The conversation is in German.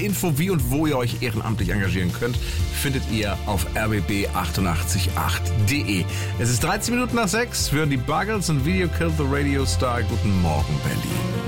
Info, wie und wo ihr euch ehrenamtlich engagieren könnt, findet ihr auf rbb888.de. Es ist 13 Minuten nach 6. Wir hören die Buggles und Video Killed the Radio Star. Guten Morgen, Berlin.